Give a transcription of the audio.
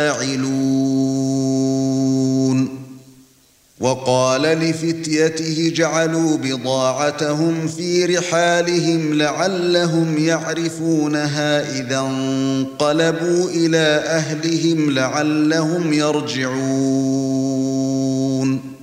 فاعلون. وقال لفتيته جعلوا بضاعتهم في رحالهم لعلهم يعرفونها إذا انقلبوا إلى أهلهم لعلهم يرجعون.